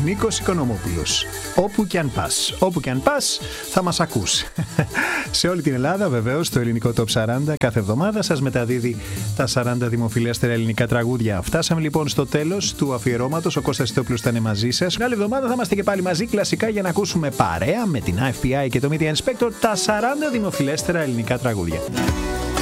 Νίκος Οικονομόπουλος. Όπου και αν πας, όπου και αν πας, θα μας ακούς. Σε όλη την Ελλάδα, βεβαίως, το ελληνικό Top 40 κάθε εβδομάδα σας μεταδίδει τα 40 δημοφιλέστερα ελληνικά τραγούδια. Φτάσαμε λοιπόν στο τέλος του αφιερώματος. Ο Κώστας Τιτόπουλος ήταν μαζί σας. Άλλη εβδομάδα θα είμαστε και πάλι μαζί, κλασικά, για να ακούσουμε παρέα με την IFPI και το Media Inspector τα 40 δημοφιλέστερα ελληνικά τραγούδια.